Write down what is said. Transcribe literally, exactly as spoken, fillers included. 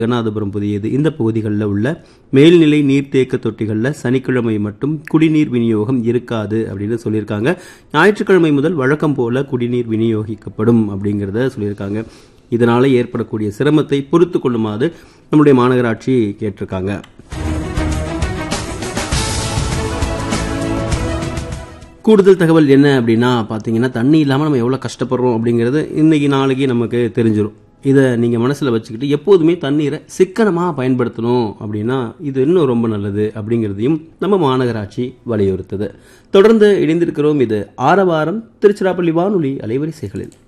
ஜெகநாதபுரம் புதியது இந்த பகுதிகளில் உள்ள மேல்நிலை நீர்த்தேக்க தொட்டிகளில் சனிக்கிழமை மட்டும் குடிநீர் விநியோகம் இருக்காது அப்படின்னு சொல்லியிருக்காங்க. ஞாயிற்றுக்கிழமை முதல் வழக்கம் போல குடிநீர் விநியோகிக்கப்படும் அப்படிங்கிறத சொல்லியிருக்காங்க. இதனால ஏற்படக்கூடிய சிரமத்தை பொறுத்து கொள்ளுமாறு நம்முடைய மாநகராட்சி கேட்டிருக்காங்க. கூடுதல் தகவல் என்ன அப்படின்னா பார்த்தீங்கன்னா, தண்ணி இல்லாமல் நம்ம எவ்வளோ கஷ்டப்படுறோம் அப்படிங்கிறது இன்னைக்கு நாளைக்கு நமக்கு தெரிஞ்சிடும். இதை நீங்கள் மனசில் வச்சுக்கிட்டு எப்போதுமே தண்ணீரை சிக்கனமாக பயன்படுத்தணும் அப்படின்னா இது இன்னும் ரொம்ப நல்லது அப்படிங்கிறதையும் நம்ம மாநகராட்சி வலியுறுத்துது. தொடர்ந்து இணைந்திருக்கிறோம். இது ஆரவாரம் திருச்சிராப்பள்ளி வானொலி அலைவரிசைகளில்.